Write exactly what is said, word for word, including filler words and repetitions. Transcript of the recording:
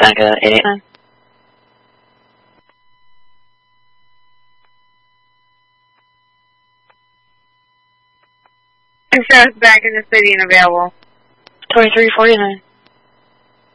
Tango eight eight nine. Sheriff's back in the city and available. twenty-three forty-nine.